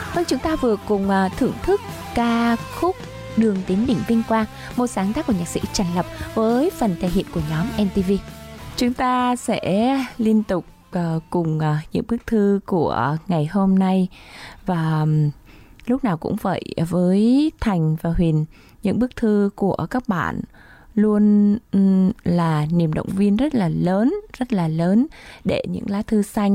Vâng, chúng ta vừa cùng thưởng thức ca khúc Đường đến đỉnh vinh quang, một sáng tác của nhạc sĩ Trần Lập với phần thể hiện của nhóm MTV. Chúng ta sẽ liên tục cùng những bức thư của ngày hôm nay, và lúc nào cũng vậy với Thành và Huyền, những bức thư của các bạn luôn là niềm động viên rất là lớn để những lá thư xanh